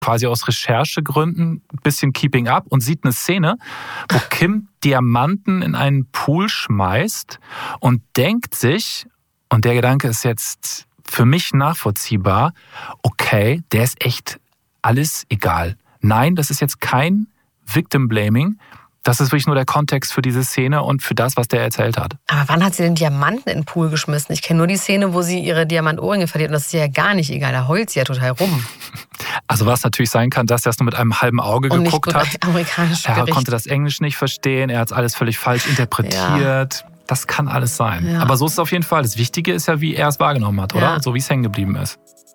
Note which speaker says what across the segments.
Speaker 1: quasi aus Recherchegründen ein bisschen Keeping Up und sieht eine Szene, wo Kim Diamanten in einen Pool schmeißt und denkt sich, und der Gedanke ist jetzt für mich nachvollziehbar, okay, der ist echt alles egal. Nein, das ist jetzt kein Victim Blaming. Das ist wirklich nur der Kontext für diese Szene und für das, was der erzählt hat.
Speaker 2: Aber wann hat sie den Diamanten in den Pool geschmissen? Ich kenne nur die Szene, wo sie ihre Diamantohrringe verliert. Und das ist ja gar nicht egal. Da heult sie ja total rum.
Speaker 1: Also was natürlich sein kann, dass er es nur mit einem halben Auge
Speaker 2: und
Speaker 1: geguckt hat. Er konnte das Englisch nicht verstehen. Er hat es alles völlig falsch interpretiert. Ja. Das kann alles sein. Ja. Aber so ist es auf jeden Fall. Das Wichtige ist ja, wie er es wahrgenommen hat, oder?
Speaker 2: Ja.
Speaker 1: So wie es hängen geblieben ist.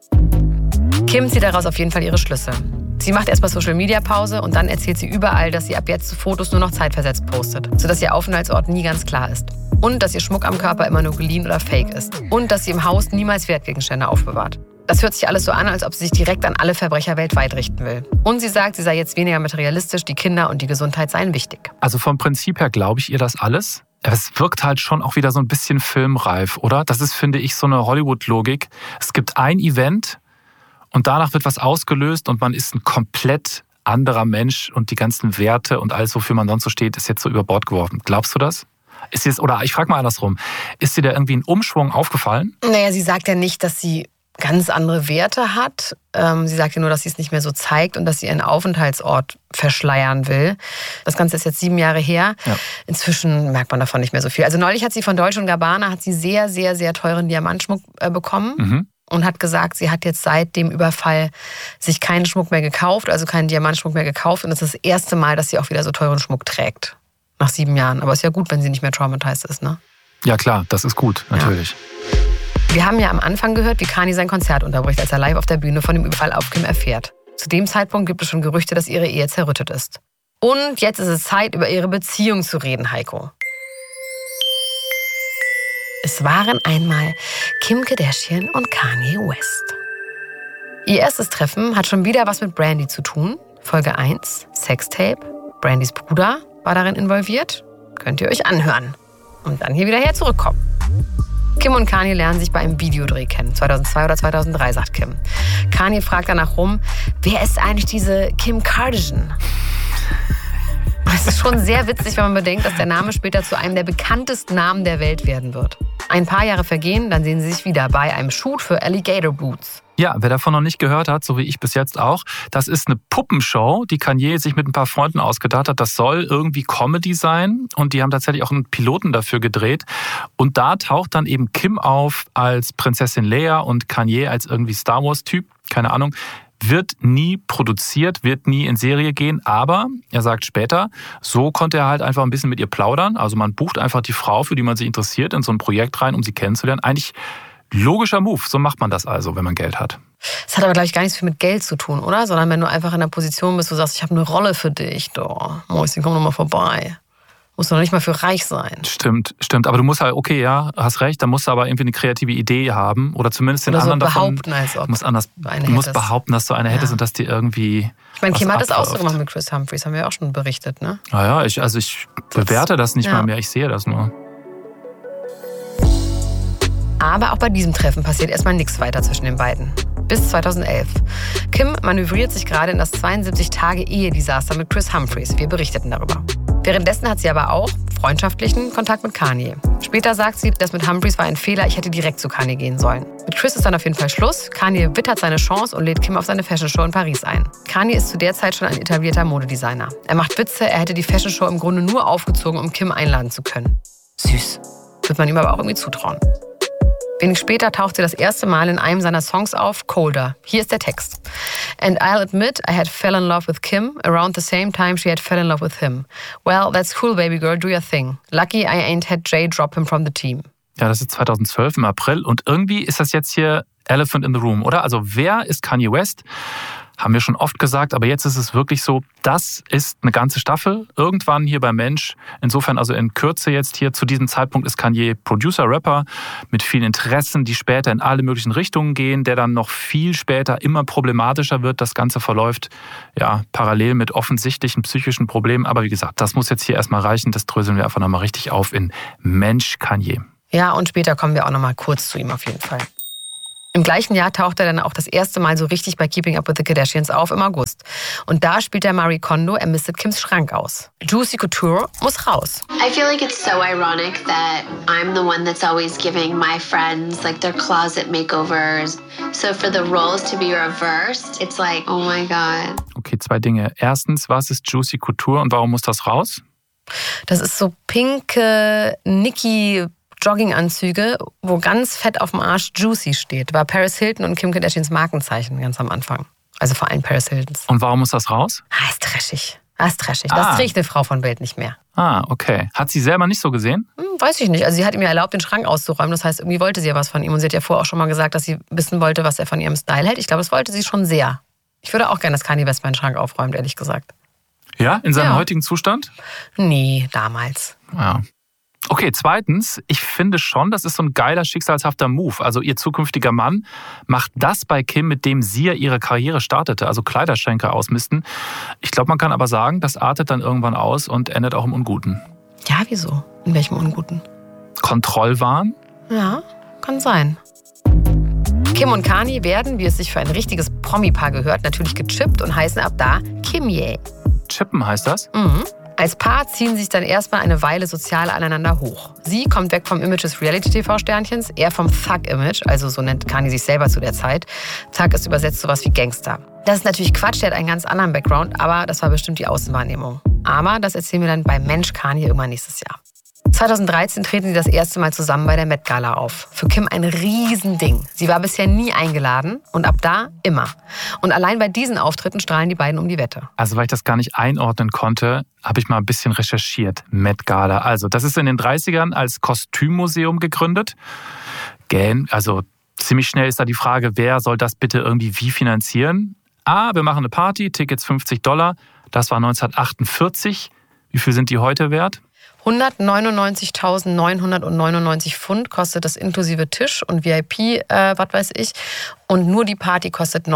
Speaker 2: Kim zieht daraus auf jeden Fall ihre Schlüsse. Sie macht erstmal Social-Media-Pause und dann erzählt sie überall, dass sie ab jetzt Fotos nur noch zeitversetzt postet, sodass ihr Aufenthaltsort nie ganz klar ist. Und dass ihr Schmuck am Körper immer nur geliehen oder fake ist. Und dass sie im Haus niemals Wertgegenstände aufbewahrt. Das hört sich alles so an, als ob sie sich direkt an alle Verbrecher weltweit richten will. Und sie sagt, sie sei jetzt weniger materialistisch, die Kinder und die Gesundheit seien wichtig.
Speaker 1: Also vom Prinzip her glaube ich ihr das alles. Es wirkt halt schon auch wieder so ein bisschen filmreif, oder? Das ist, finde ich, so eine Hollywood-Logik. Es gibt ein Event und danach wird was ausgelöst und man ist ein komplett anderer Mensch und die ganzen Werte und alles, wofür man sonst so steht, ist jetzt so über Bord geworfen. Glaubst du das? Oder ich frage mal andersrum, ist dir da irgendwie ein Umschwung aufgefallen?
Speaker 2: Naja, sie sagt ja nicht, dass sie ganz andere Werte hat. Sie sagt ja nur, dass sie es nicht mehr so zeigt und dass sie ihren Aufenthaltsort verschleiern will. Das Ganze ist jetzt 7 Jahre her. Ja. Inzwischen merkt man davon nicht mehr so viel. Also neulich hat sie von Dolce & Gabbana sehr, sehr, sehr teuren Diamantschmuck bekommen. Mhm. Und hat gesagt, sie hat jetzt seit dem Überfall sich keinen Schmuck mehr gekauft, also keinen Diamantschmuck mehr gekauft. Und das ist das erste Mal, dass sie auch wieder so teuren Schmuck trägt. Nach 7 Jahren. Aber ist ja gut, wenn sie nicht mehr traumatisiert ist, ne?
Speaker 1: Ja klar, das ist gut, natürlich.
Speaker 2: Ja. Wir haben ja am Anfang gehört, wie Kanye sein Konzert unterbricht, als er live auf der Bühne von dem Überfall auf Kim erfährt. Zu dem Zeitpunkt gibt es schon Gerüchte, dass ihre Ehe zerrüttet ist. Und jetzt ist es Zeit, über ihre Beziehung zu reden, Heiko. Es waren einmal Kim Kardashian und Kanye West. Ihr erstes Treffen hat schon wieder was mit Brandy zu tun. Folge 1, Sextape. Brandys Bruder war darin involviert. Könnt ihr euch anhören. Und dann hier wieder her zurückkommen. Kim und Kanye lernen sich bei einem Videodreh kennen. 2002 oder 2003, sagt Kim. Kanye fragt danach rum, wer ist eigentlich diese Kim Kardashian? Es ist schon sehr witzig, wenn man bedenkt, dass der Name später zu einem der bekanntesten Namen der Welt werden wird. Ein paar Jahre vergehen, dann sehen sie sich wieder bei einem Shoot für Alligator Boots.
Speaker 1: Ja, wer davon noch nicht gehört hat, so wie ich bis jetzt auch, das ist eine Puppenshow, die Kanye sich mit ein paar Freunden ausgedacht hat. Das soll irgendwie Comedy sein und die haben tatsächlich auch einen Piloten dafür gedreht. Und da taucht dann eben Kim auf als Prinzessin Leia und Kanye als irgendwie Star Wars-Typ, keine Ahnung. Wird nie produziert, wird nie in Serie gehen, aber er sagt später, so konnte er halt einfach ein bisschen mit ihr plaudern. Also man bucht einfach die Frau, für die man sich interessiert, in so ein Projekt rein, um sie kennenzulernen. Eigentlich logischer Move, so macht man das also, wenn man Geld hat.
Speaker 2: Das hat aber, glaube ich, gar nichts viel mit Geld zu tun, oder? Sondern wenn du einfach in der Position bist, wo du sagst, ich habe eine Rolle für dich, Mäuschen, komm doch mal vorbei. Musst du noch nicht mal für reich sein.
Speaker 1: Stimmt. Aber du musst halt, okay, ja, hast recht, da musst du aber irgendwie eine kreative Idee haben. Oder zumindest den
Speaker 2: oder
Speaker 1: anderen
Speaker 2: so behaupten,
Speaker 1: davon.
Speaker 2: als ob
Speaker 1: du musst behaupten, dass du eine hättest und dass die irgendwie.
Speaker 2: Ich meine, Kim hat das auch so gemacht mit Chris Humphries, haben wir ja auch schon berichtet, ne?
Speaker 1: Naja, ich bewerte das nicht mal mehr, ich sehe das nur.
Speaker 2: Aber auch bei diesem Treffen passiert erstmal nichts weiter zwischen den beiden. Bis 2011. Kim manövriert sich gerade in das 72-Tage-Ehedesaster mit Chris Humphries. Wir berichteten darüber. Währenddessen hat sie aber auch freundschaftlichen Kontakt mit Kanye. Später sagt sie, das mit Humphries war ein Fehler, ich hätte direkt zu Kanye gehen sollen. Mit Chris ist dann auf jeden Fall Schluss. Kanye wittert seine Chance und lädt Kim auf seine Fashion-Show in Paris ein. Kanye ist zu der Zeit schon ein etablierter Modedesigner. Er macht Witze, er hätte die Fashion-Show im Grunde nur aufgezogen, um Kim einladen zu können. Süß. Wird man ihm aber auch irgendwie zutrauen. Wenig später taucht sie das erste Mal in einem seiner Songs auf, Colder. Hier ist der Text. And I'll admit I had fell in love with Kim around the same time she had fell in love with him. Well, that's cool, baby girl, do your thing. Lucky I ain't had Jay drop him from the team. Ja, das ist 2012 im April und irgendwie ist das jetzt hier Elephant in the Room, oder? Also wer ist Kanye West? Haben wir schon oft gesagt, aber jetzt ist es wirklich so, das ist eine ganze Staffel, irgendwann hier bei Mensch. Insofern also in Kürze jetzt hier, zu diesem Zeitpunkt ist Kanye Producer, Rapper mit vielen Interessen, die später in alle möglichen Richtungen gehen, der dann noch viel später immer problematischer wird. Das Ganze verläuft ja parallel mit offensichtlichen psychischen Problemen. Aber wie gesagt, das muss jetzt hier erstmal reichen, das dröseln wir einfach nochmal richtig auf in Mensch Kanye. Ja, und später kommen wir auch nochmal kurz zu ihm auf jeden Fall. Im gleichen Jahr taucht er dann auch das erste Mal so richtig bei Keeping Up with the Kardashians auf im August. Und da spielt er Marie Kondo, er mistet Kims Schrank aus. Juicy Couture muss raus.
Speaker 3: I feel like it's so ironic that I'm the one that's always giving my friends like their closet makeovers. So for the roles to be reversed, it's like, oh my God.
Speaker 1: Okay, 2 Dinge. Erstens, was ist Juicy Couture und warum muss das raus?
Speaker 2: Das ist so pinke Nicki-Jogginganzüge, wo ganz fett auf dem Arsch Juicy steht. War Paris Hilton und Kim Kardashians Markenzeichen ganz am Anfang. Also vor allem Paris Hiltons.
Speaker 1: Und warum muss das raus?
Speaker 2: Ist trashig. Das trägt eine Frau von Bild nicht mehr.
Speaker 1: Okay. Hat sie selber nicht so gesehen?
Speaker 2: Weiß ich nicht. Also sie hat ihm ja erlaubt, den Schrank auszuräumen. Das heißt, irgendwie wollte sie ja was von ihm. Und sie hat ja vorher auch schon mal gesagt, dass sie wissen wollte, was er von ihrem Style hält. Ich glaube, das wollte sie schon sehr. Ich würde auch gerne, dass Kanye West meinen Schrank aufräumt, ehrlich gesagt.
Speaker 1: Ja, in seinem heutigen Zustand?
Speaker 2: Nee, damals.
Speaker 1: Ja. Okay, zweitens, ich finde schon, das ist so ein geiler, schicksalshafter Move. Also ihr zukünftiger Mann macht das bei Kim, mit dem sie ja ihre Karriere startete, also Kleiderschränke ausmisten. Ich glaube, man kann aber sagen, das artet dann irgendwann aus und endet auch im Unguten.
Speaker 2: Ja, wieso? In welchem Unguten?
Speaker 1: Kontrollwahn?
Speaker 2: Ja, kann sein. Kim und Kanye werden, wie es sich für ein richtiges Promi-Paar gehört, natürlich gechippt und heißen ab da Kimye.
Speaker 1: Chippen heißt das?
Speaker 2: Mhm. Als Paar ziehen sie sich dann erstmal eine Weile sozial aneinander hoch. Sie kommt weg vom Image des Reality-TV-Sternchens, er vom Thug-Image, also so nennt Kanye sich selber zu der Zeit. Thug ist übersetzt sowas wie Gangster. Das ist natürlich Quatsch, der hat einen ganz anderen Background, aber das war bestimmt die Außenwahrnehmung. Aber das erzählen wir dann bei Mensch Kanye irgendwann nächstes Jahr. 2013 treten sie das erste Mal zusammen bei der Met Gala auf. Für Kim ein Riesending. Sie war bisher nie eingeladen und ab da immer. Und allein bei diesen Auftritten strahlen die beiden um die Wette.
Speaker 1: Also weil ich das gar nicht einordnen konnte, habe ich mal ein bisschen recherchiert. Met Gala. Also das ist in den 30ern als Kostümmuseum gegründet. Also ziemlich schnell ist da die Frage, wer soll das bitte irgendwie wie finanzieren? Wir machen eine Party, Tickets $50. Das war 1948. Wie viel sind die heute wert?
Speaker 2: 199.999 Pfund kostet das inklusive Tisch und VIP, was weiß ich. Und nur die Party kostet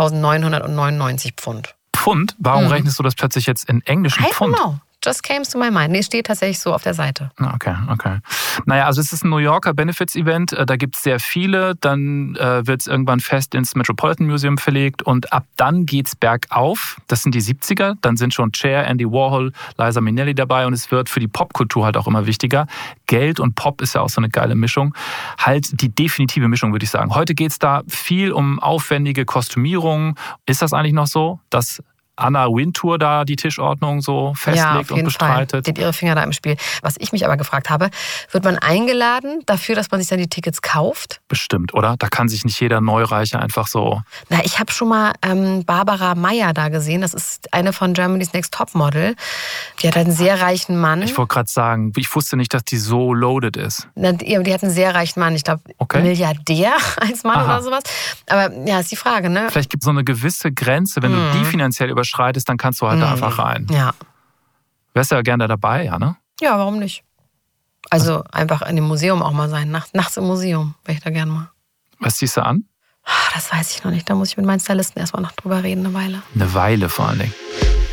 Speaker 2: 19.999 Pfund.
Speaker 1: Pfund? Warum rechnest du das plötzlich jetzt in englischen Pfund?
Speaker 2: I don't know. Just came to my mind. Nee, steht tatsächlich so auf der Seite.
Speaker 1: Okay. Naja, also es ist ein New Yorker Benefits-Event. Da gibt es sehr viele. Dann wird es irgendwann fest ins Metropolitan Museum verlegt. Und ab dann geht's bergauf. Das sind die 70er. Dann sind schon Cher, Andy Warhol, Liza Minnelli dabei. Und es wird für die Popkultur halt auch immer wichtiger. Geld und Pop ist ja auch so eine geile Mischung. Halt die definitive Mischung, würde ich sagen. Heute geht's da viel um aufwendige Kostümierungen. Ist das eigentlich noch so, dass Anna Wintour da die Tischordnung so festlegt und bestreitet?
Speaker 2: Fall. Die hat ihre Finger da im Spiel. Was ich mich aber gefragt habe, wird man eingeladen dafür, dass man sich dann die Tickets kauft?
Speaker 1: Bestimmt, oder? Da kann sich nicht jeder Neureiche einfach so...
Speaker 2: Ich habe schon mal Barbara Meyer da gesehen. Das ist eine von Germany's Next Topmodel. Die hat einen sehr reichen Mann.
Speaker 1: Ich wollte gerade sagen, ich wusste nicht, dass die so loaded ist.
Speaker 2: Die hat einen sehr reichen Mann. Ich glaube, Milliardär als Mann oder sowas. Aber ja, ist die Frage, ne?
Speaker 1: Vielleicht gibt es so eine gewisse Grenze, wenn du die finanziell überschreitest, dann kannst du halt da einfach rein.
Speaker 2: Ja.
Speaker 1: Wärst du ja gerne dabei, ja, ne?
Speaker 2: Ja, warum nicht? Also einfach in dem Museum auch mal sein. Nachts im Museum wäre ich da gerne mal.
Speaker 1: Was ziehst du an?
Speaker 2: Das weiß ich noch nicht. Da muss ich mit meinen Stylisten erstmal noch drüber reden, eine Weile.
Speaker 1: Eine Weile vor allen Dingen.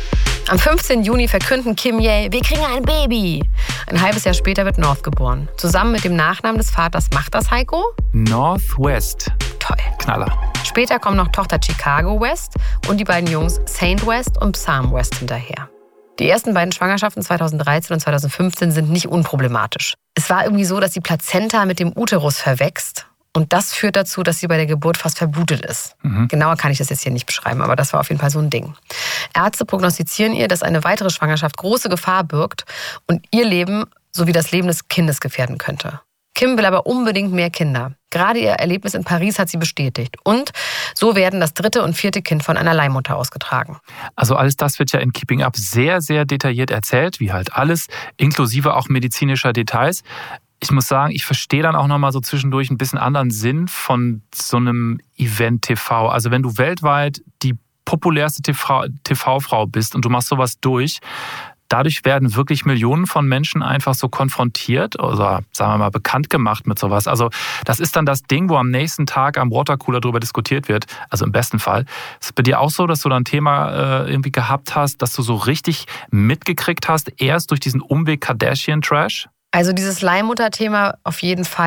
Speaker 2: Am 15. Juni verkünden Kimye, wir kriegen ein Baby. Ein halbes Jahr später wird North geboren. Zusammen mit dem Nachnamen des Vaters macht das Heiko?
Speaker 1: Northwest.
Speaker 2: Toll.
Speaker 1: Knaller.
Speaker 2: Später kommen noch Tochter Chicago West und die beiden Jungs Saint West und Psalm West hinterher. Die ersten beiden Schwangerschaften 2013 und 2015 sind nicht unproblematisch. Es war irgendwie so, dass die Plazenta mit dem Uterus verwächst. Und das führt dazu, dass sie bei der Geburt fast verblutet ist. Genauer kann ich das jetzt hier nicht beschreiben, aber das war auf jeden Fall so ein Ding. Ärzte prognostizieren ihr, dass eine weitere Schwangerschaft große Gefahr birgt und ihr Leben sowie das Leben des Kindes gefährden könnte. Kim will aber unbedingt mehr Kinder. Gerade ihr Erlebnis in Paris hat sie bestätigt. Und so werden das 3. und 4. Kind von einer Leihmutter ausgetragen.
Speaker 1: Also alles das wird ja in Keeping Up sehr, sehr detailliert erzählt, wie halt alles, inklusive auch medizinischer Details. Ich muss sagen, ich verstehe dann auch nochmal so zwischendurch ein bisschen anderen Sinn von so einem Event-TV. Also wenn du weltweit die populärste TV-Frau bist und du machst sowas durch, dadurch werden wirklich Millionen von Menschen einfach so konfrontiert oder, sagen wir mal, bekannt gemacht mit sowas. Also das ist dann das Ding, wo am nächsten Tag am Watercooler drüber diskutiert wird. Also im besten Fall. Ist es bei dir auch so, dass du da ein Thema irgendwie gehabt hast, dass du so richtig mitgekriegt hast, erst durch diesen Umweg Kardashian-Trash?
Speaker 2: Also dieses Leihmutter-Thema auf jeden Fall.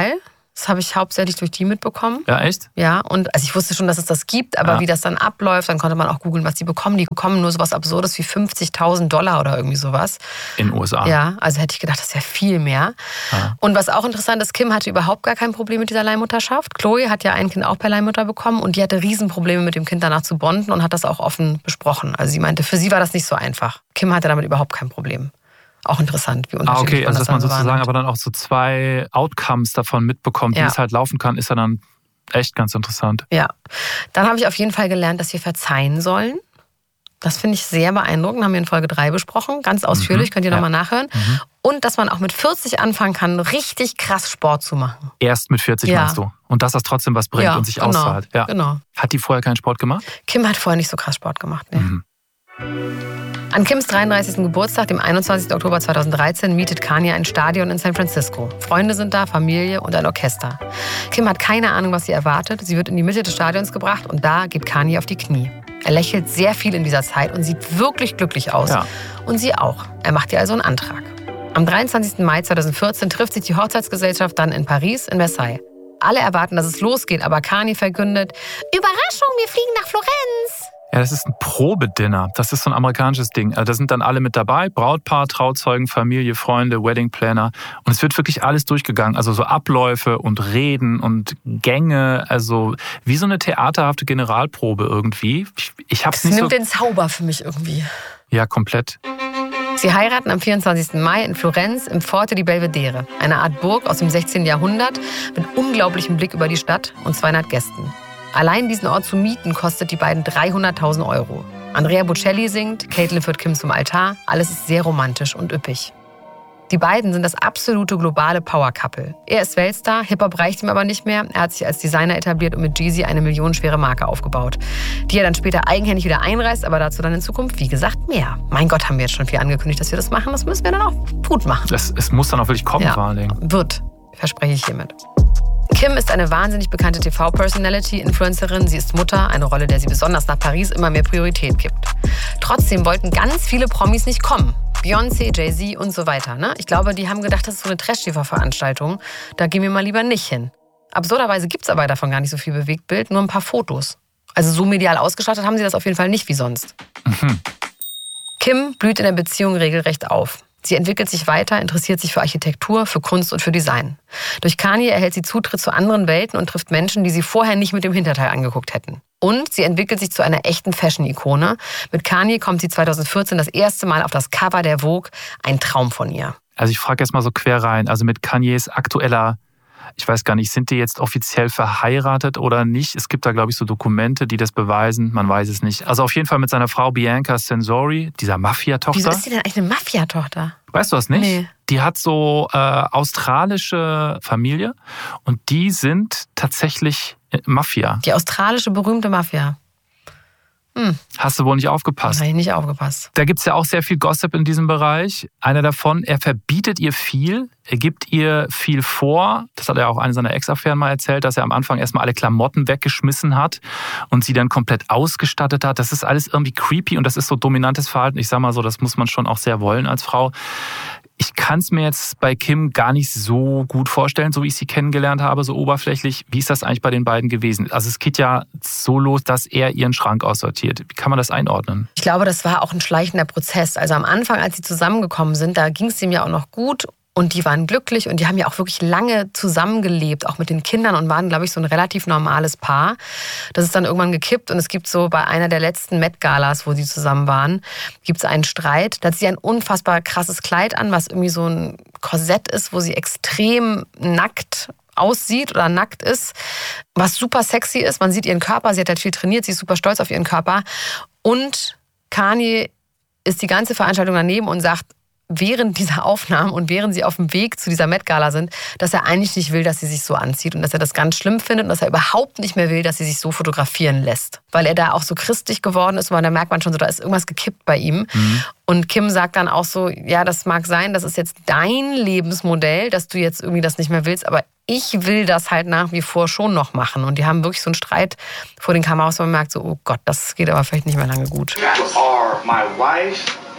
Speaker 2: Das habe ich hauptsächlich durch die mitbekommen.
Speaker 1: Ja, echt?
Speaker 2: Ja, und also ich wusste schon, dass es das gibt, aber wie das dann abläuft, dann konnte man auch googeln, was die bekommen. Die bekommen nur sowas Absurdes wie $50.000 oder irgendwie sowas.
Speaker 1: In den USA.
Speaker 2: Ja, also hätte ich gedacht, das wäre viel mehr.
Speaker 1: Ja.
Speaker 2: Und was auch interessant ist, Kim hatte überhaupt gar kein Problem mit dieser Leihmutterschaft. Chloe hat ja ein Kind auch per Leihmutter bekommen und die hatte Riesenprobleme mit dem Kind danach zu bonden und hat das auch offen besprochen. Also sie meinte, für sie war das nicht so einfach. Kim hatte damit überhaupt kein Problem. Auch interessant, wie unterschiedlich
Speaker 1: okay, also dass man sozusagen
Speaker 2: wahrnimmt.
Speaker 1: aber dann auch so 2 Outcomes davon mitbekommt, wie es halt laufen kann, ist ja dann echt ganz interessant.
Speaker 2: Ja, dann habe ich auf jeden Fall gelernt, dass wir verzeihen sollen. Das finde ich sehr beeindruckend, haben wir in Folge 3 besprochen, ganz ausführlich, könnt ihr nochmal nachhören. Und dass man auch mit 40 anfangen kann, richtig krass Sport zu machen.
Speaker 1: Erst mit 40 meinst du? Und dass das trotzdem was bringt und sich auszahlt. Ja,
Speaker 2: genau.
Speaker 1: Hat die vorher keinen Sport gemacht?
Speaker 2: Kim hat vorher nicht so krass Sport gemacht. Ne? An Kims 33. Geburtstag, dem 21. Oktober 2013, mietet Kanye ein Stadion in San Francisco. Freunde sind da, Familie und ein Orchester. Kim hat keine Ahnung, was sie erwartet. Sie wird in die Mitte des Stadions gebracht und da geht Kanye auf die Knie. Er lächelt sehr viel in dieser Zeit und sieht wirklich glücklich aus.
Speaker 1: Ja.
Speaker 2: Und sie auch. Er macht ihr also einen Antrag. Am 23. Mai 2014 trifft sich die Hochzeitsgesellschaft dann in Paris, in Versailles. Alle erwarten, dass es losgeht, aber Kanye verkündet: Überraschung, wir fliegen nach Florenz.
Speaker 1: Ja, das ist ein Probedinner. Das ist so ein amerikanisches Ding. Da sind dann alle mit dabei. Brautpaar, Trauzeugen, Familie, Freunde, Weddingplanner. Und es wird wirklich alles durchgegangen. Also so Abläufe und Reden und Gänge. Also wie so eine theaterhafte Generalprobe irgendwie. Ich hab's nicht so...
Speaker 2: Das nimmt den Zauber für mich irgendwie.
Speaker 1: Ja, komplett.
Speaker 2: Sie heiraten am 24. Mai in Florenz im Forte di Belvedere. Eine Art Burg aus dem 16. Jahrhundert mit unglaublichem Blick über die Stadt und 200 Gästen. Allein diesen Ort zu mieten kostet die beiden 300.000 €. Andrea Bocelli singt, Caitlyn führt Kim zum Altar. Alles ist sehr romantisch und üppig. Die beiden sind das absolute globale Power-Couple. Er ist Weltstar, Hip-Hop reicht ihm aber nicht mehr. Er hat sich als Designer etabliert und mit Jeezy eine millionenschwere Marke aufgebaut, die er dann später eigenhändig wieder einreißt, aber dazu dann in Zukunft, wie gesagt, mehr. Mein Gott, haben wir jetzt schon viel angekündigt, dass wir das machen. Das müssen wir dann auch gut machen.
Speaker 1: Es muss dann auch wirklich kommen, vor allen Dingen.
Speaker 2: Wird, verspreche ich hiermit. Kim ist eine wahnsinnig bekannte TV-Personality, Influencerin. Sie ist Mutter, eine Rolle, der sie besonders nach Paris immer mehr Priorität gibt. Trotzdem wollten ganz viele Promis nicht kommen. Beyoncé, Jay-Z und so weiter. Ne? Ich glaube, die haben gedacht, das ist so eine Trash-TV-Veranstaltung. Da gehen wir mal lieber nicht hin. Absurderweise gibt es aber davon gar nicht so viel Bewegtbild, nur ein paar Fotos. Also so medial ausgestattet haben sie das auf jeden Fall nicht wie sonst. Kim blüht in der Beziehung regelrecht auf. Sie entwickelt sich weiter, interessiert sich für Architektur, für Kunst und für Design. Durch Kanye erhält sie Zutritt zu anderen Welten und trifft Menschen, die sie vorher nicht mit dem Hinterteil angeguckt hätten. Und sie entwickelt sich zu einer echten Fashion-Ikone. Mit Kanye kommt sie 2014 das erste Mal auf das Cover der Vogue. Ein Traum von ihr.
Speaker 1: Also ich frage jetzt mal so quer rein. Also mit Kanyes aktueller, ich weiß gar nicht, sind die jetzt offiziell verheiratet oder nicht? Es gibt da, glaube ich, so Dokumente, die das beweisen. Man weiß es nicht. Also auf jeden Fall mit seiner Frau Bianca Censori, dieser Mafia-Tochter.
Speaker 2: Wieso ist sie denn eigentlich eine Mafia-Tochter?
Speaker 1: Weißt du das nicht?
Speaker 2: Nee.
Speaker 1: Die hat so australische Familie und die sind tatsächlich Mafia.
Speaker 2: Die australische berühmte Mafia.
Speaker 1: Hast du wohl nicht aufgepasst?
Speaker 2: Habe ich nicht aufgepasst.
Speaker 1: Da gibt es ja auch sehr viel Gossip in diesem Bereich. Einer davon, er verbietet ihr viel, er gibt ihr viel vor. Das hat er auch eine seiner Ex-Affären mal erzählt, dass er am Anfang erstmal alle Klamotten weggeschmissen hat und sie dann komplett ausgestattet hat. Das ist alles irgendwie creepy und das ist so dominantes Verhalten. Ich sag mal so, das muss man schon auch sehr wollen als Frau. Ich kann es mir jetzt bei Kim gar nicht so gut vorstellen, so wie ich sie kennengelernt habe, so oberflächlich. Wie ist das eigentlich bei den beiden gewesen? Also es geht ja so los, dass er ihren Schrank aussortiert. Wie kann man das einordnen?
Speaker 2: Ich glaube, das war auch ein schleichender Prozess. Also am Anfang, als sie zusammengekommen sind, da ging es ihm ja auch noch gut. Und die waren glücklich und die haben ja auch wirklich lange zusammengelebt, auch mit den Kindern und waren, glaube ich, so ein relativ normales Paar. Das ist dann irgendwann gekippt und es gibt so bei einer der letzten Met-Galas, wo sie zusammen waren, gibt es einen Streit. Da hat sie ein unfassbar krasses Kleid an, was irgendwie so ein Korsett ist, wo sie extrem nackt aussieht oder nackt ist, was super sexy ist. Man sieht ihren Körper, sie hat halt viel trainiert, sie ist super stolz auf ihren Körper. Und Kanye ist die ganze Veranstaltung daneben und sagt, während dieser Aufnahmen und während sie auf dem Weg zu dieser Met-Gala sind, dass er eigentlich nicht will, dass sie sich so anzieht und dass er das ganz schlimm findet und dass er überhaupt nicht mehr will, dass sie sich so fotografieren lässt. Weil er da auch so christlich geworden ist und da merkt man schon so, da ist irgendwas gekippt bei ihm. Und Kim sagt dann auch so, ja, das mag sein, das ist jetzt dein Lebensmodell, dass du jetzt irgendwie das nicht mehr willst, aber ich will das halt nach wie vor schon noch machen. Und die haben wirklich so einen Streit vor den Kameras, wo man merkt so, oh Gott, das geht aber vielleicht nicht mehr lange gut.
Speaker 4: You are my wife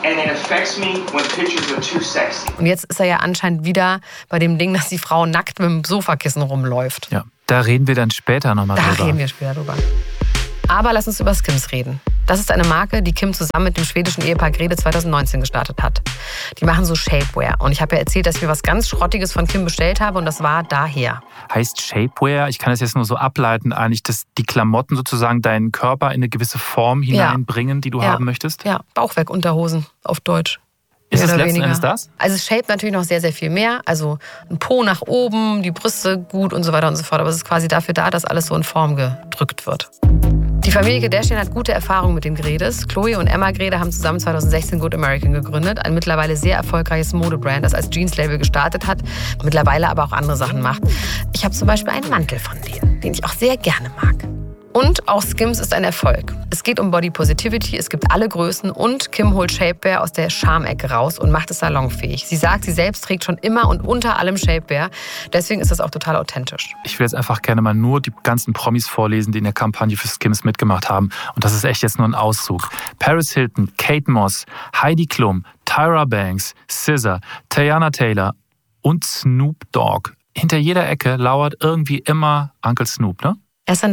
Speaker 4: And it affects me when pictures are too sexy.
Speaker 2: Und jetzt ist er ja anscheinend wieder bei dem Ding, dass die Frau nackt mit dem Sofakissen rumläuft.
Speaker 1: Ja, da reden wir dann später nochmal drüber.
Speaker 2: Da reden wir später drüber. Aber lass uns über Skims reden. Das ist eine Marke, die Kim zusammen mit dem schwedischen Ehepaar Grede 2019 gestartet hat. Die machen so Shapewear. Und ich habe ja erzählt, dass ich mir was ganz Schrottiges von Kim bestellt habe und das war daher.
Speaker 1: Heißt Shapewear, ich kann das jetzt nur so ableiten, eigentlich, dass die Klamotten sozusagen deinen Körper in eine gewisse Form hineinbringen, die du haben möchtest?
Speaker 2: Ja, Bauchwerkunterhosen auf Deutsch.
Speaker 1: Ist es letzten Endes das?
Speaker 2: Also es shaped natürlich noch sehr, sehr viel mehr. Also ein Po nach oben, die Brüste gut und so weiter und so fort. Aber es ist quasi dafür da, dass alles so in Form gedrückt wird. Die Familie Kardashian hat gute Erfahrungen mit den Gredes. Chloe und Emma Grede haben zusammen 2016 Good American gegründet. Ein mittlerweile sehr erfolgreiches Modebrand, das als Jeans-Label gestartet hat, mittlerweile aber auch andere Sachen macht. Ich habe zum Beispiel einen Mantel von denen, den ich auch sehr gerne mag. Und auch Skims ist ein Erfolg. Es geht um Body Positivity, es gibt alle Größen und Kim holt Shapewear aus der Schamecke raus und macht es salonfähig. Sie sagt, sie selbst trägt schon immer und unter allem Shapewear. Deswegen ist das auch total authentisch.
Speaker 1: Ich will jetzt einfach gerne mal nur die ganzen Promis vorlesen, die in der Kampagne für Skims mitgemacht haben. Und das ist echt jetzt nur ein Auszug. Paris Hilton, Kate Moss, Heidi Klum, Tyra Banks, SZA, Teyana Taylor und Snoop Dogg. Hinter jeder Ecke lauert irgendwie immer Uncle Snoop, ne?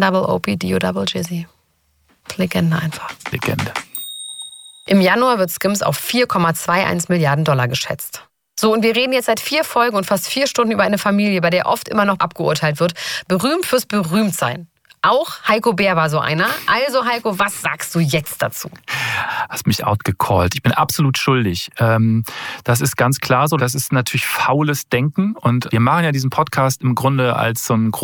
Speaker 2: SNOOP-DOGG. Legende einfach.
Speaker 1: Legende.
Speaker 2: Im Januar wird Skims auf 4,21 Milliarden Dollar geschätzt. So, und wir reden jetzt seit 4 Folgen und fast 4 Stunden über eine Familie, bei der oft immer noch abgeurteilt wird. Berühmt fürs Berühmtsein. Auch Heiko Bär war so einer. Also Heiko, was sagst du jetzt dazu?
Speaker 1: Hast mich outgecallt. Ich bin absolut schuldig. Das ist ganz klar so. Das ist natürlich faules Denken. Und wir machen ja diesen Podcast im Grunde als so ein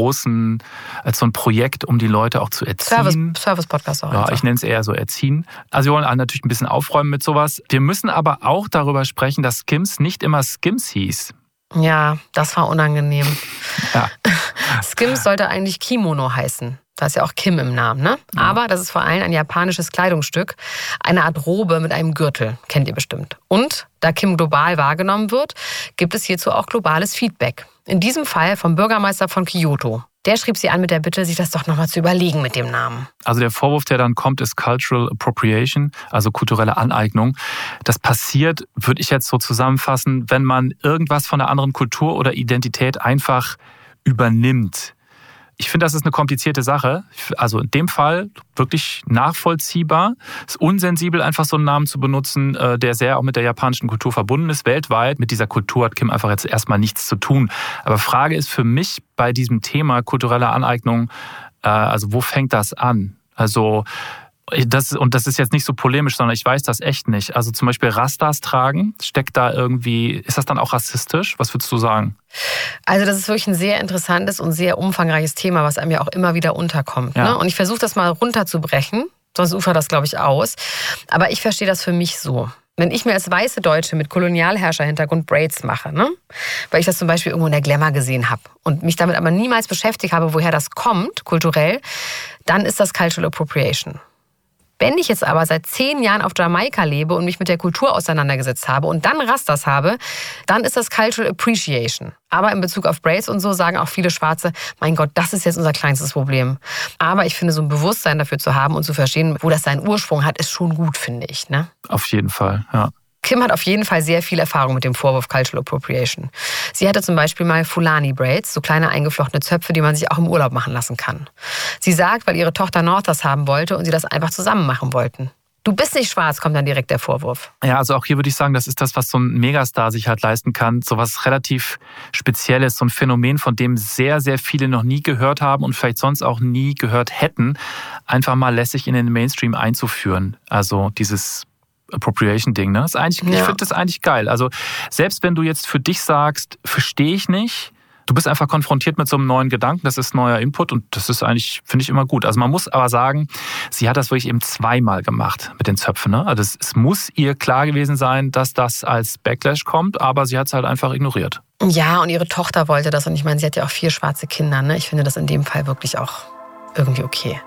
Speaker 1: Projekt, um die Leute auch zu erziehen.
Speaker 2: Service-Podcast auch.
Speaker 1: Ja, ich nenne es eher so erziehen. Also wir wollen natürlich ein bisschen aufräumen mit sowas. Wir müssen aber auch darüber sprechen, dass Skims nicht immer Skims hieß.
Speaker 2: Ja, das war unangenehm.
Speaker 1: Ja.
Speaker 2: Skims sollte eigentlich Kimono heißen. Da ist ja auch Kim im Namen, ne? Ja. Aber das ist vor allem ein japanisches Kleidungsstück. Eine Art Robe mit einem Gürtel, kennt ihr bestimmt. Und da Kim global wahrgenommen wird, gibt es hierzu auch globales Feedback. In diesem Fall vom Bürgermeister von Kyoto. Der schrieb sie an mit der Bitte, sich das doch nochmal zu überlegen mit dem Namen.
Speaker 1: Also der Vorwurf, der dann kommt, ist Cultural Appropriation, also kulturelle Aneignung. Das passiert, würde ich jetzt so zusammenfassen, wenn man irgendwas von einer anderen Kultur oder Identität einfach übernimmt. Ich finde, das ist eine komplizierte Sache. Also in dem Fall wirklich nachvollziehbar. Es ist unsensibel, einfach so einen Namen zu benutzen, der sehr auch mit der japanischen Kultur verbunden ist. Weltweit mit dieser Kultur hat Kim einfach jetzt erstmal nichts zu tun. Aber Frage ist für mich bei diesem Thema kulturelle Aneignung, also wo fängt das an? Also das ist jetzt nicht so polemisch, sondern ich weiß das echt nicht. Also zum Beispiel Rastas tragen, steckt da irgendwie, ist das dann auch rassistisch? Was würdest du sagen?
Speaker 2: Also das ist wirklich ein sehr interessantes und sehr umfangreiches Thema, was einem ja auch immer wieder unterkommt.
Speaker 1: Ja.
Speaker 2: Ne? Und ich versuche das mal runterzubrechen, sonst ufert das, glaube ich, aus. Aber ich verstehe das für mich so. Wenn ich mir als weiße Deutsche mit Kolonialherrscherhintergrund Braids mache, ne? Weil ich das zum Beispiel irgendwo in der Glamour gesehen habe und mich damit aber niemals beschäftigt habe, woher das kommt, kulturell, dann ist das Cultural Appropriation. Wenn ich jetzt aber seit 10 Jahren auf Jamaika lebe und mich mit der Kultur auseinandergesetzt habe und dann Rastas habe, dann ist das Cultural Appreciation. Aber in Bezug auf Braids und so sagen auch viele Schwarze, mein Gott, das ist jetzt unser kleinstes Problem. Aber ich finde, so ein Bewusstsein dafür zu haben und zu verstehen, wo das seinen Ursprung hat, ist schon gut, finde ich. Ne?
Speaker 1: Auf jeden Fall, ja.
Speaker 2: Kim hat auf jeden Fall sehr viel Erfahrung mit dem Vorwurf Cultural Appropriation. Sie hatte zum Beispiel mal Fulani Braids, so kleine eingeflochtene Zöpfe, die man sich auch im Urlaub machen lassen kann. Sie sagt, weil ihre Tochter North das haben wollte und sie das einfach zusammen machen wollten. Du bist nicht schwarz, kommt dann direkt der Vorwurf.
Speaker 1: Ja, also auch hier würde ich sagen, das ist das, was so ein Megastar sich halt leisten kann. So was relativ Spezielles, so ein Phänomen, von dem sehr, sehr viele noch nie gehört haben und vielleicht sonst auch nie gehört hätten, einfach mal lässig in den Mainstream einzuführen. Also dieses Appropriation-Ding, ne? Ist eigentlich, ich finde das eigentlich geil. Also selbst wenn du jetzt für dich sagst, verstehe ich nicht, du bist einfach konfrontiert mit so einem neuen Gedanken, das ist neuer Input und das ist eigentlich, finde ich, immer gut. Also man muss aber sagen, sie hat das wirklich eben 2-mal gemacht mit den Zöpfen, ne? Also es muss ihr klar gewesen sein, dass das als Backlash kommt, aber sie hat es halt einfach ignoriert.
Speaker 2: Ja, und ihre Tochter wollte das und ich meine, sie hat ja auch 4 schwarze Kinder, ne? Ich finde das in dem Fall wirklich auch irgendwie okay.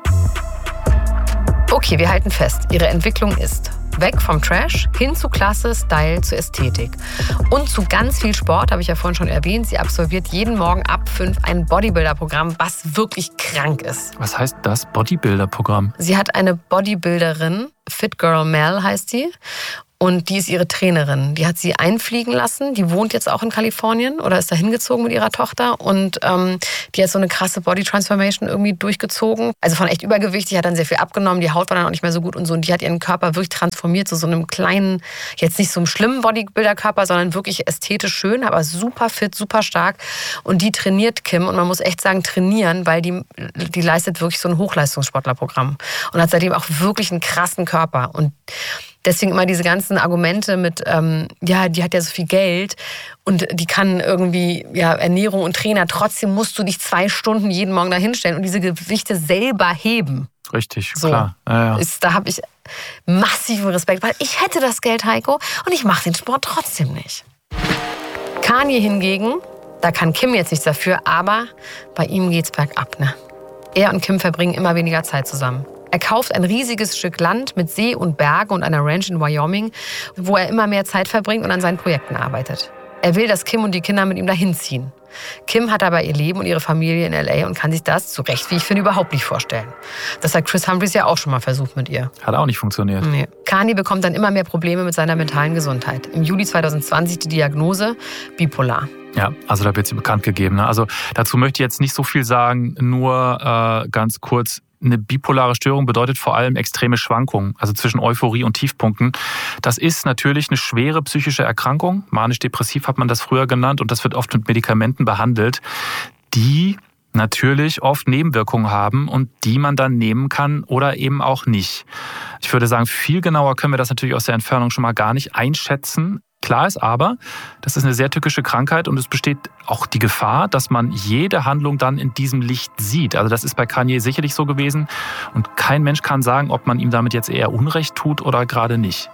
Speaker 2: Okay, wir halten fest, ihre Entwicklung ist weg vom Trash hin zu Klasse, Style, zu Ästhetik. Und zu ganz viel Sport, habe ich ja vorhin schon erwähnt. Sie absolviert jeden Morgen ab 5 ein Bodybuilder-Programm, was wirklich krank ist.
Speaker 1: Was heißt das Bodybuilder-Programm?
Speaker 2: Sie hat eine Bodybuilderin, Fit Girl Mel heißt sie. Und die ist ihre Trainerin. Die hat sie einfliegen lassen. Die wohnt jetzt auch in Kalifornien oder ist da hingezogen mit ihrer Tochter. Und die hat so eine krasse Body Transformation irgendwie durchgezogen. Also von echt übergewichtig, hat dann sehr viel abgenommen. Die Haut war dann auch nicht mehr so gut und so. Und die hat ihren Körper wirklich transformiert zu so einem kleinen, jetzt nicht so einem schlimmen Bodybuilder-Körper, sondern wirklich ästhetisch schön, aber super fit, super stark. Und die trainiert Kim. Und man muss echt sagen, trainieren, weil die leistet wirklich so ein Hochleistungssportlerprogramm. Und hat seitdem auch wirklich einen krassen Körper. Und deswegen immer diese ganzen Argumente mit, die hat ja so viel Geld und die kann irgendwie Ernährung und Trainer, trotzdem musst du dich 2 Stunden jeden Morgen da hinstellen und diese Gewichte selber heben.
Speaker 1: Richtig,
Speaker 2: so,
Speaker 1: klar. Ja.
Speaker 2: Da habe ich massiven Respekt, weil ich hätte das Geld, Heiko, und ich mache den Sport trotzdem nicht. Kanye hingegen, da kann Kim jetzt nichts dafür, aber bei ihm geht's bergab, ne? Er und Kim verbringen immer weniger Zeit zusammen. Er kauft ein riesiges Stück Land mit See und Bergen und einer Ranch in Wyoming, wo er immer mehr Zeit verbringt und an seinen Projekten arbeitet. Er will, dass Kim und die Kinder mit ihm dahin ziehen. Kim hat aber ihr Leben und ihre Familie in L.A. und kann sich das, zu Recht wie ich finde, überhaupt nicht vorstellen. Das hat Kris Humphries ja auch schon mal versucht mit ihr.
Speaker 1: Hat auch nicht funktioniert.
Speaker 2: Nee. Kanye bekommt dann immer mehr Probleme mit seiner mentalen Gesundheit. Im Juli 2020 die Diagnose bipolar.
Speaker 1: Ja, also da wird sie bekannt gegeben. Ne? Also dazu möchte ich jetzt nicht so viel sagen, nur ganz kurz. Eine bipolare Störung bedeutet vor allem extreme Schwankungen, also zwischen Euphorie und Tiefpunkten. Das ist natürlich eine schwere psychische Erkrankung. Manisch-depressiv hat man das früher genannt und das wird oft mit Medikamenten behandelt, die natürlich oft Nebenwirkungen haben und die man dann nehmen kann oder eben auch nicht. Ich würde sagen, viel genauer können wir das natürlich aus der Entfernung schon mal gar nicht einschätzen. Klar ist aber, das ist eine sehr tückische Krankheit und es besteht auch die Gefahr, dass man jede Handlung dann in diesem Licht sieht. Also das ist bei Kanye sicherlich so gewesen und kein Mensch kann sagen, ob man ihm damit jetzt eher Unrecht tut oder gerade nicht.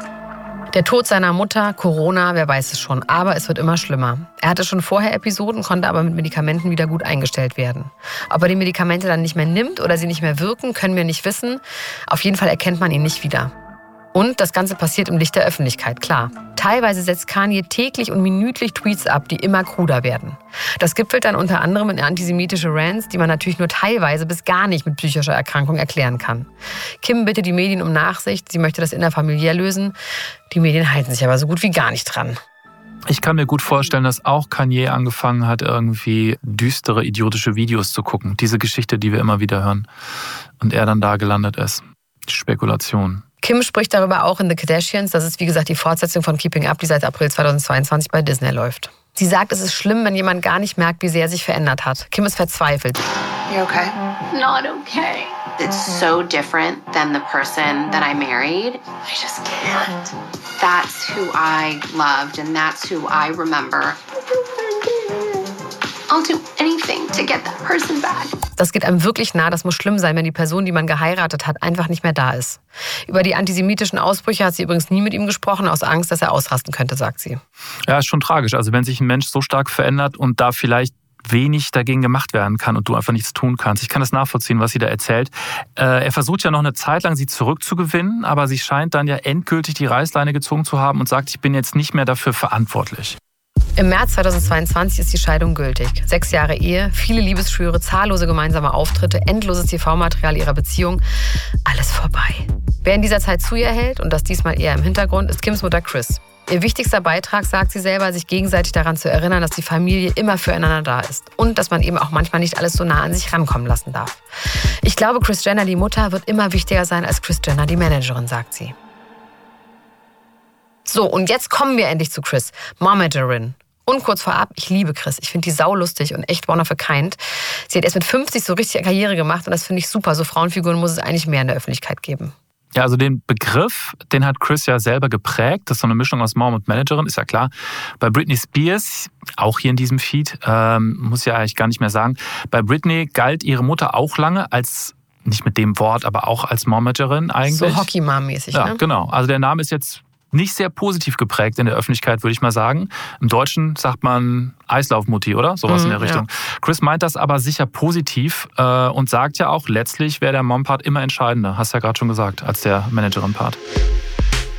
Speaker 2: Der Tod seiner Mutter, Corona, wer weiß es schon, aber es wird immer schlimmer. Er hatte schon vorher Episoden, konnte aber mit Medikamenten wieder gut eingestellt werden. Ob er die Medikamente dann nicht mehr nimmt oder sie nicht mehr wirken, können wir nicht wissen. Auf jeden Fall erkennt man ihn nicht wieder. Und das Ganze passiert im Licht der Öffentlichkeit, klar. Teilweise setzt Kanye täglich und minütlich Tweets ab, die immer kruder werden. Das gipfelt dann unter anderem in antisemitische Rants, die man natürlich nur teilweise bis gar nicht mit psychischer Erkrankung erklären kann. Kim bittet die Medien um Nachsicht, sie möchte das innerfamiliär lösen. Die Medien halten sich aber so gut wie gar nicht dran.
Speaker 1: Ich kann mir gut vorstellen, dass auch Kanye angefangen hat, irgendwie düstere, idiotische Videos zu gucken. Diese Geschichte, die wir immer wieder hören. Und er dann da gelandet ist. Spekulation.
Speaker 2: Kim spricht darüber auch in The Kardashians. Das ist, wie gesagt, die Fortsetzung von Keeping Up, die seit April 2022 bei Disney läuft. Sie sagt, es ist schlimm, wenn jemand gar nicht merkt, wie sehr er sich verändert hat. Kim ist verzweifelt.
Speaker 3: You okay? Not okay. It's so different than the person that I married. I just can't. That's who I loved and that's who I remember. I'll do anything to get that person back.
Speaker 2: Das geht einem wirklich nah. Das muss schlimm sein, wenn die Person, die man geheiratet hat, einfach nicht mehr da ist. Über die antisemitischen Ausbrüche hat sie übrigens nie mit ihm gesprochen, aus Angst, dass er ausrasten könnte, sagt sie.
Speaker 1: Ja, ist schon tragisch. Also wenn sich ein Mensch so stark verändert und da vielleicht wenig dagegen gemacht werden kann und du einfach nichts tun kannst. Ich kann das nachvollziehen, was sie da erzählt. Er versucht ja noch eine Zeit lang, sie zurückzugewinnen, aber sie scheint dann ja endgültig die Reißleine gezogen zu haben und sagt, ich bin jetzt nicht mehr dafür verantwortlich.
Speaker 2: Im März 2022 ist die Scheidung gültig. 6 Jahre Ehe, viele Liebesschwüre, zahllose gemeinsame Auftritte, endloses TV-Material ihrer Beziehung. Alles vorbei. Wer in dieser Zeit zu ihr hält, und das diesmal eher im Hintergrund, ist Kims Mutter Kris. Ihr wichtigster Beitrag, sagt sie selber, sich gegenseitig daran zu erinnern, dass die Familie immer füreinander da ist. Und dass man eben auch manchmal nicht alles so nah an sich rankommen lassen darf. Ich glaube, Kris Jenner, die Mutter, wird immer wichtiger sein als Kris Jenner, die Managerin, sagt sie. So, und jetzt kommen wir endlich zu Kris, Momagerin. Und kurz vorab, ich liebe Kris. Ich finde die saulustig und echt one of a kind. Sie hat erst mit 50 so richtig Karriere gemacht und das finde ich super. So Frauenfiguren muss es eigentlich mehr in der Öffentlichkeit geben.
Speaker 1: Ja, also den Begriff, den hat Kris ja selber geprägt. Das ist so eine Mischung aus Mom und Managerin, ist ja klar. Bei Britney Spears, auch hier in diesem Feed, muss ich ja eigentlich gar nicht mehr sagen. Bei Britney galt ihre Mutter auch lange als, nicht mit dem Wort, aber auch als Momagerin eigentlich.
Speaker 2: So Hockey-Mom-mäßig,
Speaker 1: ja,
Speaker 2: ne?
Speaker 1: Genau. Also der Name ist jetzt nicht sehr positiv geprägt in der Öffentlichkeit, würde ich mal sagen. Im Deutschen sagt man Eislaufmutti, oder? Sowas in der Richtung. Ja. Kris meint das aber sicher positiv und sagt ja auch, letztlich wäre der Mom-Part immer entscheidender. Hast du ja gerade schon gesagt, als der Managerin-Part.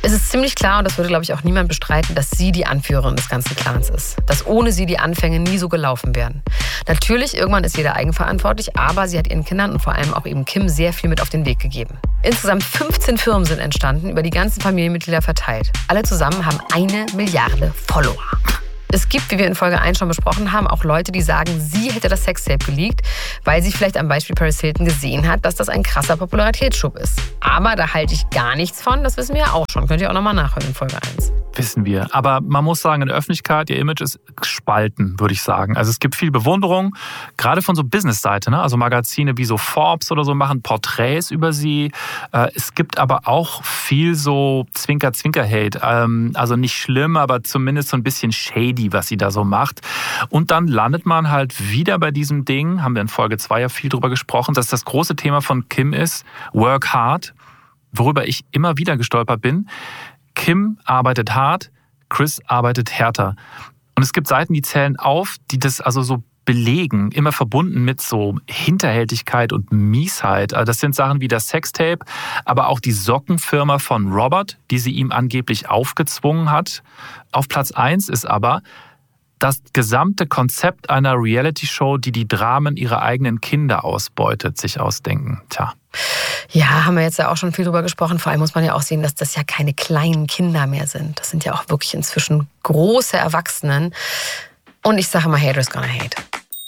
Speaker 2: Es ist ziemlich klar, und das würde, glaube ich, auch niemand bestreiten, dass sie die Anführerin des ganzen Clans ist. Dass ohne sie die Anfänge nie so gelaufen wären. Natürlich, irgendwann ist jeder eigenverantwortlich, aber sie hat ihren Kindern und vor allem auch eben Kim sehr viel mit auf den Weg gegeben. Insgesamt 15 Firmen sind entstanden, über die ganzen Familienmitglieder verteilt. Alle zusammen haben 1 Milliarde Follower. Es gibt, wie wir in Folge 1 schon besprochen haben, auch Leute, die sagen, sie hätte das Sextape geleakt, weil sie vielleicht am Beispiel Paris Hilton gesehen hat, dass das ein krasser Popularitätsschub ist. Aber da halte ich gar nichts von, das wissen wir ja auch schon. Könnt ihr auch nochmal nachhören in Folge 1.
Speaker 1: Wissen wir. Aber man muss sagen, in der Öffentlichkeit, ihr Image ist gespalten, würde ich sagen. Also es gibt viel Bewunderung, gerade von so Business-Seite. Ne? Also Magazine wie so Forbes oder so machen Porträts über sie. Es gibt aber auch viel so Zwinker-Zwinker-Hate. Also nicht schlimm, aber zumindest so ein bisschen shady, was sie da so macht. Und dann landet man halt wieder bei diesem Ding, haben wir in Folge 2 ja viel drüber gesprochen, dass das große Thema von Kim ist, Work Hard, worüber ich immer wieder gestolpert bin. Kim arbeitet hart, Chris arbeitet härter. Und es gibt Seiten, die zählen auf, die das also so belegen, immer verbunden mit so Hinterhältigkeit und Miesheit. Also das sind Sachen wie das Sextape, aber auch die Sockenfirma von Robert, die sie ihm angeblich aufgezwungen hat. Auf Platz 1 ist aber das gesamte Konzept einer Reality-Show, die die Dramen ihrer eigenen Kinder ausbeutet, sich ausdenken. Tja.
Speaker 2: Ja, haben wir jetzt ja auch schon viel drüber gesprochen. Vor allem muss man ja auch sehen, dass das ja keine kleinen Kinder mehr sind. Das sind ja auch wirklich inzwischen große Erwachsenen. Und ich sage mal, haters gonna hate.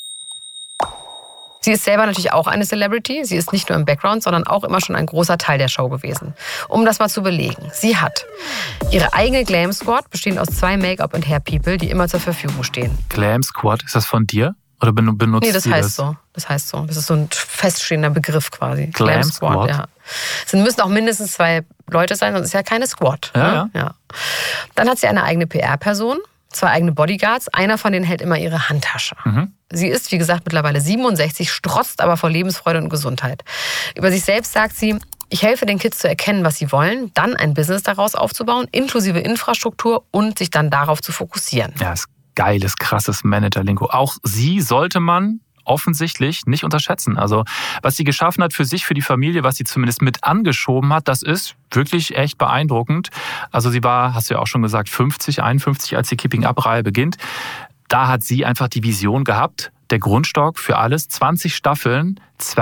Speaker 2: Sie ist selber natürlich auch eine Celebrity. Sie ist nicht nur im Background, sondern auch immer schon ein großer Teil der Show gewesen. Um das mal zu belegen. Sie hat ihre eigene Glam Squad, bestehend aus 2 Make-up- und Hair-People, die immer zur Verfügung stehen.
Speaker 1: Glam Squad, ist das von dir? Oder benutzt
Speaker 2: Nee, das heißt so. Das heißt so. Das ist so ein feststehender Begriff quasi.
Speaker 1: Glam Squad?
Speaker 2: Ja. Es müssen auch mindestens 2 Leute sein, sonst ist ja keine Squad.
Speaker 1: Ja.
Speaker 2: Dann hat sie eine eigene PR-Person, 2 eigene Bodyguards. Einer von denen hält immer ihre Handtasche. Sie ist, wie gesagt, mittlerweile 67, strotzt aber vor Lebensfreude und Gesundheit. Über sich selbst sagt sie: Ich helfe den Kids zu erkennen, was sie wollen, dann ein Business daraus aufzubauen, inklusive Infrastruktur und sich dann darauf zu fokussieren.
Speaker 1: Ja, ist geiles, krasses Manager-Lingo. Auch sie sollte man offensichtlich nicht unterschätzen. Also was sie geschaffen hat für sich, für die Familie, was sie zumindest mit angeschoben hat, das ist wirklich echt beeindruckend. Also sie war, hast du ja auch schon gesagt, 51, als die Keeping-Up-Reihe beginnt. Da hat sie einfach die Vision gehabt, der Grundstock für alles, 20 Staffeln,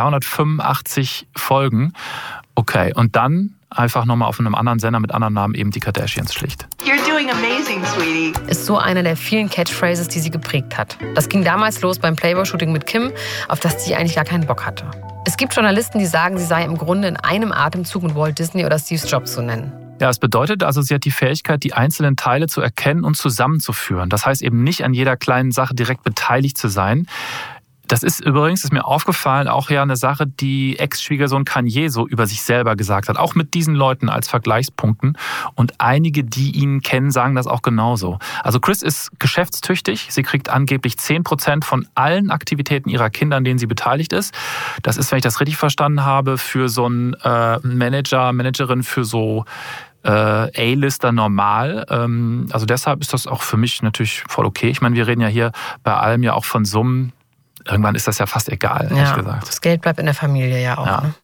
Speaker 1: 285 Folgen. Okay, und dann einfach nochmal auf einem anderen Sender mit anderen Namen eben die Kardashians schlicht.
Speaker 5: You're doing amazing, sweetie.
Speaker 2: Ist so einer der vielen Catchphrases, die sie geprägt hat. Das ging damals los beim Playboy-Shooting mit Kim, auf das sie eigentlich gar keinen Bock hatte. Es gibt Journalisten, die sagen, sie sei im Grunde in einem Atemzug mit Walt Disney oder Steve Jobs zu nennen.
Speaker 1: Ja, es bedeutet also, sie hat die Fähigkeit, die einzelnen Teile zu erkennen und zusammenzuführen. Das heißt eben nicht an jeder kleinen Sache direkt beteiligt zu sein. Das ist übrigens, ist mir aufgefallen, auch ja eine Sache, die Ex-Schwiegersohn Kanye so über sich selber gesagt hat. Auch mit diesen Leuten als Vergleichspunkten. Und einige, die ihn kennen, sagen das auch genauso. Also Chris ist geschäftstüchtig. Sie kriegt angeblich 10% von allen Aktivitäten ihrer Kinder, an denen sie beteiligt ist. Das ist, wenn ich das richtig verstanden habe, für so einen Managerin für so A-Lister normal. Also deshalb ist das auch für mich natürlich voll okay. Ich meine, wir reden ja hier bei allem ja auch von Summen. Irgendwann ist das ja fast egal, ehrlich gesagt.
Speaker 2: Das Geld bleibt in der Familie ja auch. Ja. Ne?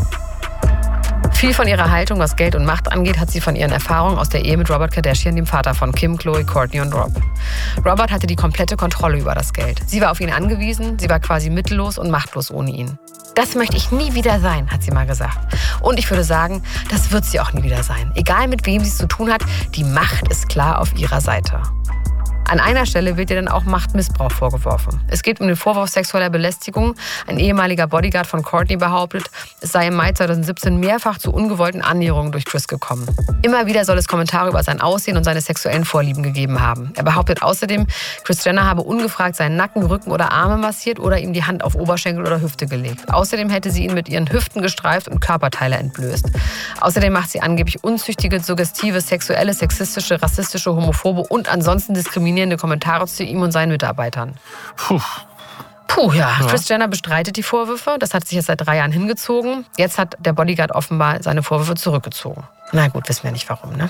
Speaker 2: Viel von ihrer Haltung, was Geld und Macht angeht, hat sie von ihren Erfahrungen aus der Ehe mit Robert Kardashian, dem Vater von Kim, Khloe, Kourtney und Rob. Robert hatte die komplette Kontrolle über das Geld. Sie war auf ihn angewiesen, sie war quasi mittellos und machtlos ohne ihn. Das möchte ich nie wieder sein, hat sie mal gesagt. Und ich würde sagen, das wird sie auch nie wieder sein. Egal mit wem sie es zu tun hat, die Macht ist klar auf ihrer Seite. An einer Stelle wird ihr dann auch Machtmissbrauch vorgeworfen. Es geht um den Vorwurf sexueller Belästigung. Ein ehemaliger Bodyguard von Kourtney behauptet, es sei im Mai 2017 mehrfach zu ungewollten Annäherungen durch Chris gekommen. Immer wieder soll es Kommentare über sein Aussehen und seine sexuellen Vorlieben gegeben haben. Er behauptet außerdem, Kris Jenner habe ungefragt seinen Nacken, Rücken oder Arme massiert oder ihm die Hand auf Oberschenkel oder Hüfte gelegt. Außerdem hätte sie ihn mit ihren Hüften gestreift und Körperteile entblößt. Außerdem macht sie angeblich unzüchtige, suggestive, sexuelle, sexistische, rassistische, homophobe und ansonsten diskriminierende Kommentare zu ihm und seinen Mitarbeitern. Puh, ja. Kris Jenner bestreitet die Vorwürfe. Das hat sich jetzt seit 3 Jahren hingezogen. Jetzt hat der Bodyguard offenbar seine Vorwürfe zurückgezogen. Na gut, wissen wir nicht warum, ne?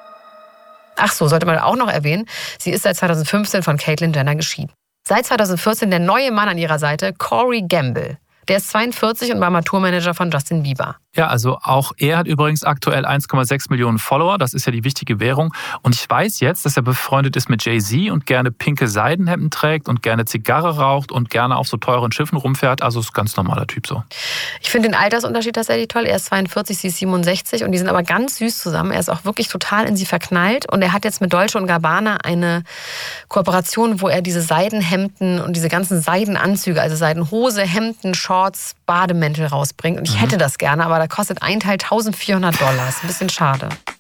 Speaker 2: Ach so, sollte man auch noch erwähnen, sie ist seit 2015 von Caitlyn Jenner geschieden. Seit 2014 der neue Mann an ihrer Seite, Corey Gamble. Der ist 42 und war mal Tourmanager von Justin Bieber.
Speaker 1: Ja, also auch er hat übrigens aktuell 1,6 Millionen Follower. Das ist ja die wichtige Währung. Und ich weiß jetzt, dass er befreundet ist mit Jay-Z und gerne pinke Seidenhemden trägt und gerne Zigarre raucht und gerne auf so teuren Schiffen rumfährt. Also ist ein ganz normaler Typ so.
Speaker 2: Ich finde den Altersunterschied tatsächlich toll. Er ist 42, sie ist 67 und die sind aber ganz süß zusammen. Er ist auch wirklich total in sie verknallt und er hat jetzt mit Dolce & Gabbana eine Kooperation, wo er diese Seidenhemden und diese ganzen Seidenanzüge, also Seidenhose, Hemden, Shorts, Bademäntel rausbringt. Und ich hätte das gerne, aber da kostet ein Teil $1.400. Ist ein bisschen schade.